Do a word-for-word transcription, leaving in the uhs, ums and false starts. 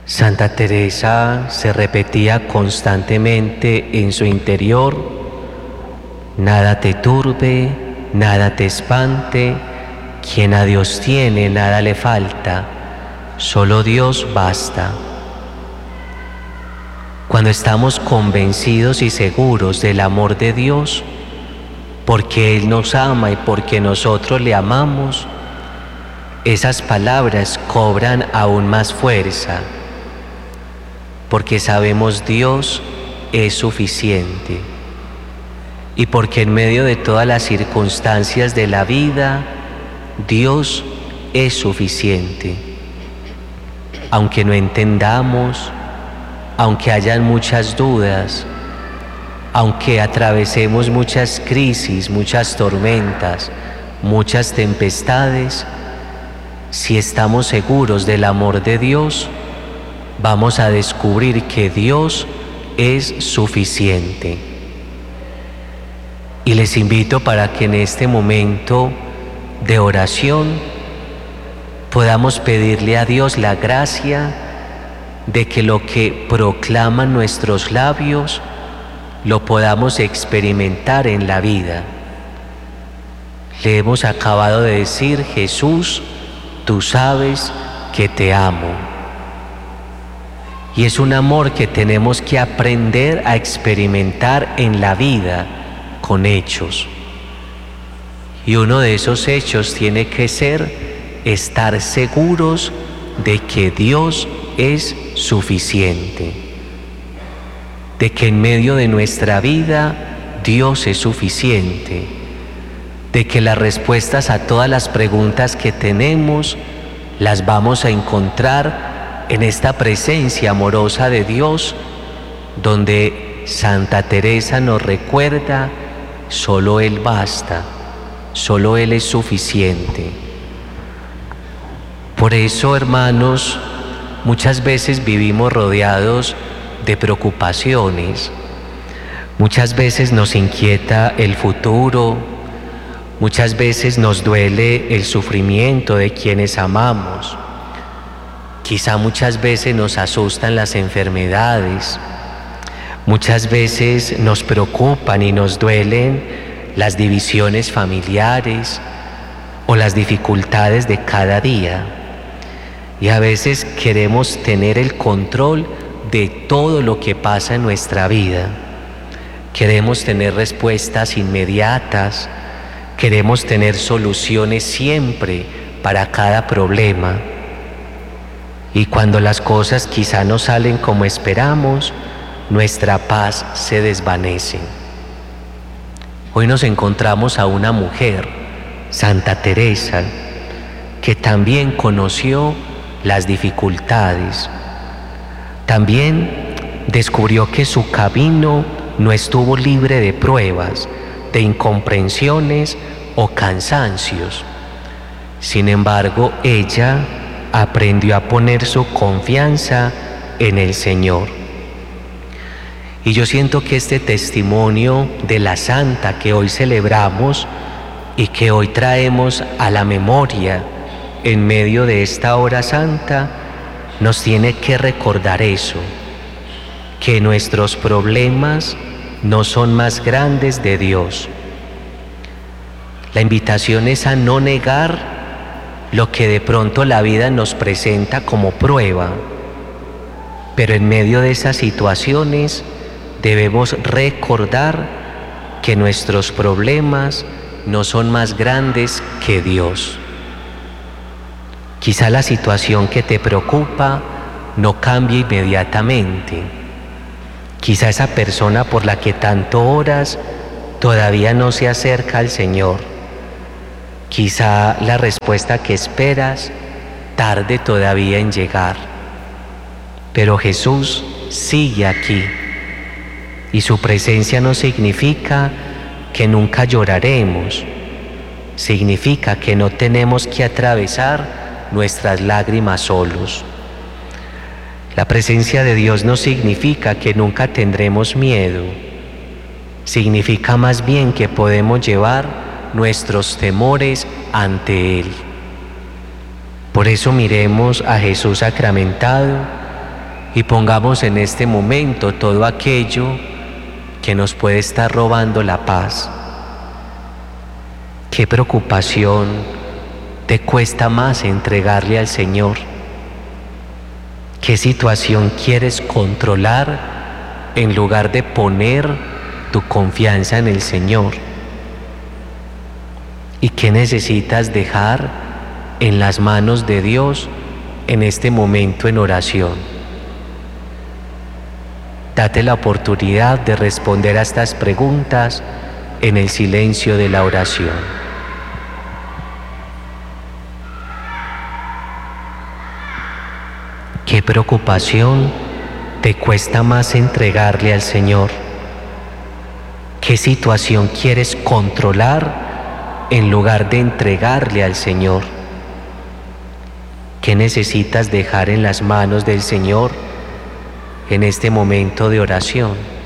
Santa Teresa se repetía constantemente en su interior: nada te turbe, nada te espante, quien a Dios tiene nada le falta, solo Dios basta. Cuando estamos convencidos y seguros del amor de Dios, porque Él nos ama y porque nosotros le amamos, esas palabras cobran aún más fuerza, porque sabemos Dios es suficiente y porque en medio de todas las circunstancias de la vida, Dios es suficiente. Aunque no entendamos, aunque hayan muchas dudas, aunque atravesemos muchas crisis, muchas tormentas, muchas tempestades, si estamos seguros del amor de Dios, vamos a descubrir que Dios es suficiente. Y les invito para que en este momento de oración podamos pedirle a Dios la gracia de que lo que proclaman nuestros labios lo podamos experimentar en la vida. Le hemos acabado de decir: Jesús, tú sabes que te amo. Y es un amor que tenemos que aprender a experimentar en la vida con hechos. Y uno de esos hechos tiene que ser estar seguros de que Dios es suficiente, de que en medio de nuestra vida Dios es suficiente, de que las respuestas a todas las preguntas que tenemos las vamos a encontrar en esta presencia amorosa de Dios, donde Santa Teresa nos recuerda: solo Él basta, solo Él es suficiente. Por eso, hermanos, muchas veces vivimos rodeados de preocupaciones, muchas veces nos inquieta el futuro, muchas veces nos duele el sufrimiento de quienes amamos, quizá muchas veces nos asustan las enfermedades, muchas veces nos preocupan y nos duelen las divisiones familiares o las dificultades de cada día. Y a veces queremos tener el control de todo lo que pasa en nuestra vida. Queremos tener respuestas inmediatas, queremos tener soluciones siempre para cada problema. Y cuando las cosas quizá no salen como esperamos, nuestra paz se desvanece. Hoy nos encontramos a una mujer, Santa Teresa, que también conoció las dificultades. También descubrió que su camino no estuvo libre de pruebas, de incomprensiones o cansancios. Sin embargo, ella aprendió a poner su confianza en el Señor. Y yo siento que este testimonio de la santa que hoy celebramos y que hoy traemos a la memoria en medio de esta hora santa, nos tiene que recordar eso, que nuestros problemas no son más grandes de Dios. La invitación es a no negar lo que de pronto la vida nos presenta como prueba, pero en medio de esas situaciones debemos recordar que nuestros problemas no son más grandes que Dios. Quizá la situación que te preocupa no cambie inmediatamente. Quizá esa persona por la que tanto oras todavía no se acerca al Señor. Quizá la respuesta que esperas tarde todavía en llegar. Pero Jesús sigue aquí. Y su presencia no significa que nunca lloraremos. Significa que no tenemos que atravesar nuestras lágrimas solos. La presencia de Dios no significa que nunca tendremos miedo. Significa más bien que podemos llevar nuestros temores ante Él. Por eso miremos a Jesús sacramentado y pongamos en este momento todo aquello que nos puede estar robando la paz. ¿Qué preocupación te cuesta más entregarle al Señor? ¿Qué situación quieres controlar en lugar de poner tu confianza en el Señor? ¿Y qué necesitas dejar en las manos de Dios en este momento en oración? Date la oportunidad de responder a estas preguntas en el silencio de la oración. ¿Qué preocupación te cuesta más entregarle al Señor? ¿Qué situación quieres controlar en lugar de entregarle al Señor? ¿Qué necesitas dejar en las manos del Señor en este momento de oración?